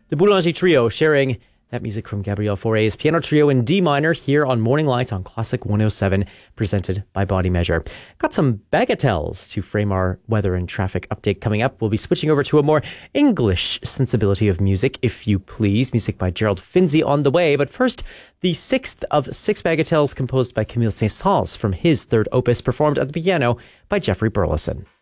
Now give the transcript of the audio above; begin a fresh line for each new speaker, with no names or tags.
The Boulanger Trio sharing that music from Gabriel Fauré's Piano Trio in D minor here on Morning Light on Classic 107, presented by Body Measure. Got some bagatelles to frame our weather and traffic update coming up. We'll be switching over to a more English sensibility of music, if you please. Music by Gerald Finzi on the way. But first, the sixth of six bagatelles composed by Camille Saint-Saëns from his third opus, performed at the piano by Jeffrey Burleson.